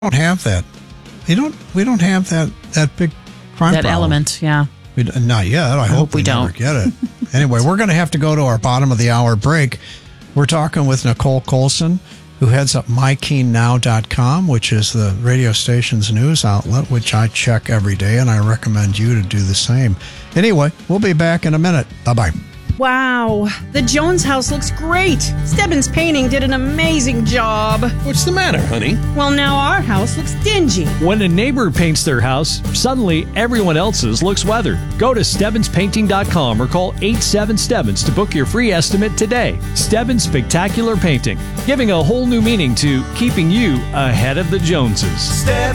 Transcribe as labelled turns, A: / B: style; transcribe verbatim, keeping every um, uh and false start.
A: don't have that. We don't. We don't have that that big crime
B: That
A: problem.
B: element, yeah.
A: We, not yet. I, I hope,
B: hope we
A: we
B: don't.
A: never get it. Anyway, we're going to have to go to our bottom of the hour break. We're talking with Nicole Colson, who heads up my keen now dot com, which is the radio station's news outlet, which I check every day, and I recommend you to do the same. Anyway, we'll be back in a minute. Bye-bye.
C: Wow, the Jones house looks great. Stebbins Painting did an amazing job.
D: What's the matter, honey?
C: Well, now our house looks dingy.
E: When a neighbor paints their house, suddenly everyone else's looks weathered. Go to Stebbins Painting dot com or call eight seven Stebbins to book your free estimate today. Stebbins Spectacular Painting, giving a whole new meaning to keeping you ahead of the Joneses.